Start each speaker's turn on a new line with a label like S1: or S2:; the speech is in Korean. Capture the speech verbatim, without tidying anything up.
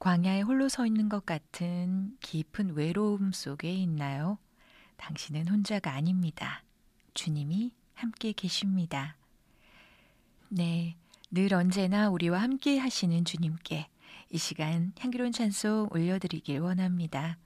S1: 광야에 홀로 서 있는 것 같은 깊은 외로움 속에 있나요? 당신은 혼자가 아닙니다. 주님이 함께 계십니다. 네, 늘 언제나 우리와 함께 하시는 주님께 이 시간 향기로운 찬송 올려드리길 원합니다.